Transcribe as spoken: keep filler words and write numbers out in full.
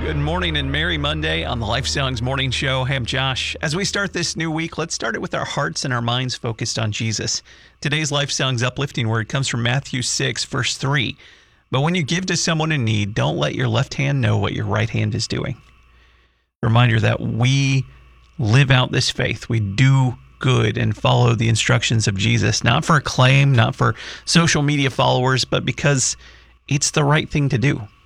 Good morning and merry Monday on the Life Songs Morning Show. Hey, I'm Josh. As we start this new week, let's start it with our hearts and our minds focused on Jesus. Today's Life Songs uplifting word comes from Matthew six, verse three. But when you give to someone in need, don't let your left hand know what your right hand is doing. Reminder that we live out this faith. We do good and follow the instructions of Jesus, not for acclaim, not for social media followers, but because it's the right thing to do.